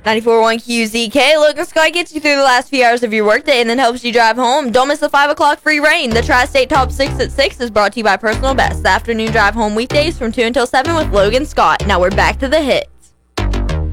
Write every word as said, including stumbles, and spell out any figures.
ninety-four point one Q Z K. Logan Scott gets you through the last few hours of your workday and then helps you drive home. Don't miss the five o'clock free rain. The Tri-State Top six at six is brought to you by Personal Best. The afternoon drive home weekdays from two until seven with Logan Scott. Now we're back to the hit.